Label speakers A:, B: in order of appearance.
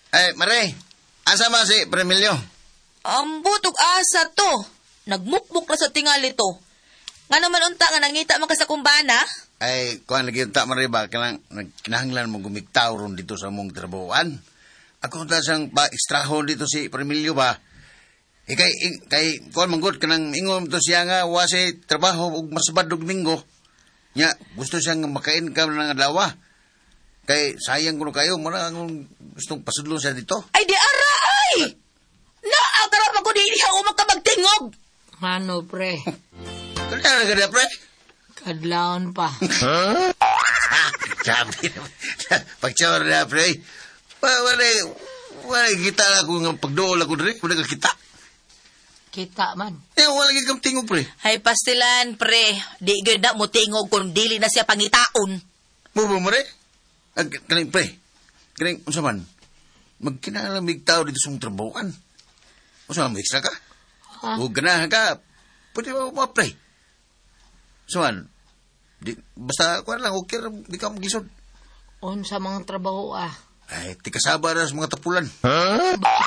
A: Mare, asa ba si Premilyo?
B: Ang butog asa to. Nagmukmuk na sa tingali to. Nga naman unta nga nangita man ka sa kumbana?
A: Kuhan lagi unta Mare ba, kinahanglan mo gumiktaw ron dito sa mong trabahoan. Ako unta siyang pa-extrahon dito si Premilyo ba? Kay kuhan manggot ka nang ingom to siya nga wasi trabaho ug masbad og Minggo. Nya, gusto siyang makain ka ng adlaw. Kay sayang ko kayo, muna ang gustong pasudlo siya dito.
B: Ay, di ara, ay! Naakarap ako di inihaw magkamagtingog!
C: Ano, pre?
A: Kaya na pre?
C: Kadlaon pa.
A: Sabi naman. Pagtsawar na, pre. Wala kita na ako ng pagdool ako rin. Wala ka kita.
C: Kita man.
A: Wala kang tingog, pre.
B: Ay, pastilan, pre. Di ganda mo tingog kung dili na siya pangitaon.
A: Mubo mo rin? Kaling, pre. Kaling, unsa man? Magkinalamig tao dito sa mong trabahoan. Unsa man, extra ka? O ganahan ka. Pwede ba, pre? Unsa man? Basta, kuha lang, okay, di ka magisod.
C: Unsa mga trabaho
A: Ay, tikasaba na sa mga tapulan.